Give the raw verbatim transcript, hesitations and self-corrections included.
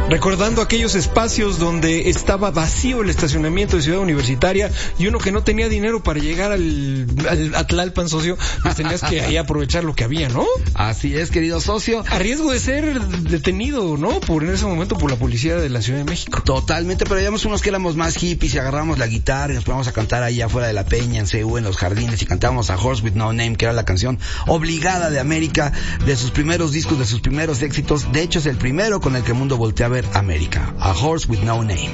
Recordando aquellos espacios donde estaba vacío el estacionamiento de Ciudad Universitaria y uno que no tenía dinero para llegar al, al a Tlalpan, socio, pues tenías que ahí aprovechar lo que había, ¿no? Así es, querido socio. A riesgo de ser detenido, ¿no? Por en ese momento por la policía de la Ciudad de México. Totalmente, pero habíamos unos que éramos más hippies y agarramos la guitarra y nos poníamos a cantar ahí afuera de la peña, en C U, en los jardines, y cantábamos a Horse with No Name, que era la canción obligada de América, de sus primeros discos, de sus primeros éxitos. De hecho, es el primero con el que el mundo voltea a ver América. A Horse with No Name.